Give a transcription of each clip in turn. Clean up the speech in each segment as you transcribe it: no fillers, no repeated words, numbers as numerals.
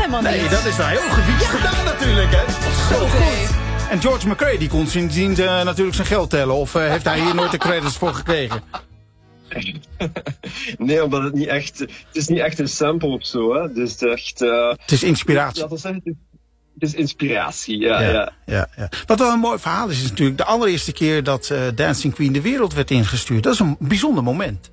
helemaal niet. Nee, dat is wel heel gewicht gedaan natuurlijk, hè. Zo goed. En George McRae, die kon sindsdien natuurlijk zijn geld tellen. Of heeft hij hier nooit de credits voor gekregen? Nee, omdat het niet echt... Het is niet echt een sample of zo, hè. Dus echt... het is inspiratie. Dat wil zeggen, het is inspiratie, ja. Wat wel een mooi verhaal is natuurlijk de allereerste keer dat Dancing Queen de wereld werd ingestuurd. Dat is een bijzonder moment.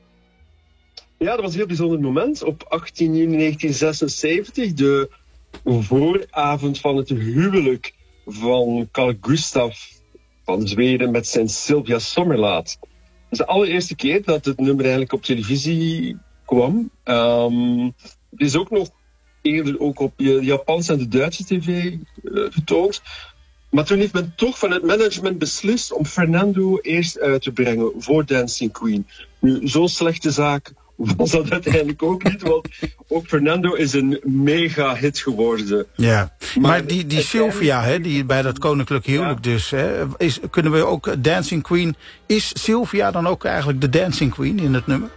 Ja, dat was een heel bijzonder moment. Op 18 juni 1976, de vooravond van het huwelijk van Carl Gustaf van Zweden met zijn Sylvia Sommerlath. Dat is de allereerste keer dat het nummer eigenlijk op televisie kwam. Het is ook nog eerder ook op de Japanse en de Duitse tv getoond. Maar toen heeft men toch van het management beslist om Fernando eerst uit te brengen voor Dancing Queen. Nu, zo'n slechte zaak was dat uiteindelijk ook niet, want ook Fernando is een mega hit geworden. Ja, maar die Sylvia, hè, die bij dat koninklijk huwelijk dus, hè, kunnen we ook Dancing Queen, is Sylvia dan ook eigenlijk de Dancing Queen in het nummer?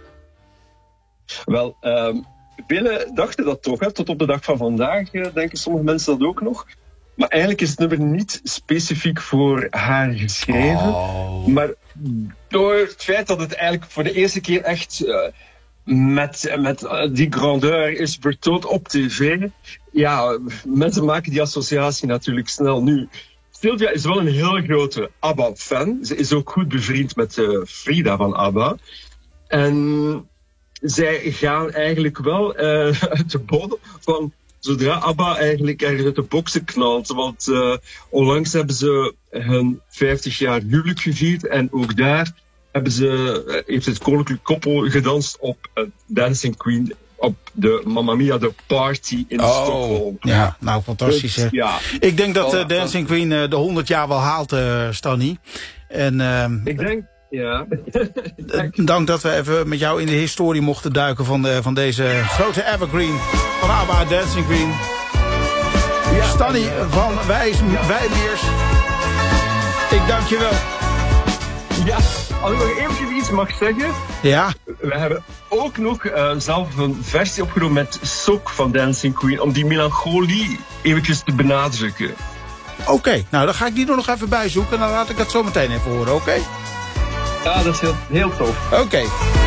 Wel, velen dachten dat toch, hè, tot op de dag van vandaag denken sommige mensen dat ook nog. Maar eigenlijk is het nummer niet specifiek voor haar geschreven. Maar door het feit dat het eigenlijk voor de eerste keer echt met die grandeur is vertoond op tv. Ja, mensen maken die associatie natuurlijk snel. Nu, Sylvia is wel een heel grote ABBA-fan. Ze is ook goed bevriend met Frida van ABBA. En zij gaan eigenlijk wel uit de bodem van... Zodra ABBA eigenlijk ergens uit de boksen knalt. Want onlangs hebben ze hun 50 jaar huwelijk gevierd. En ook daar heeft het koninklijk koppel gedanst op Dancing Queen. Op de Mamma Mia, de party in Stockholm. Ja, nou fantastisch hè. Ja. Ik denk dat Dancing Queen de 100 jaar wel haalt, Stanny. En, ik denk... Ja. Dank dat we even met jou in de historie mochten duiken van deze grote evergreen van ABBA, Dancing Queen. Ja. Stanny van Wijmeers. Ik dank je wel. Ja, als ik nog eventjes iets mag zeggen. Ja. We hebben ook nog zelf een versie opgenomen met Sok van Dancing Queen om die melancholie eventjes te benadrukken. Oké, nou dan ga ik die er nog even bij zoeken en dan laat ik dat zo meteen even horen, oké? Ja, dat is heel tof. Oké.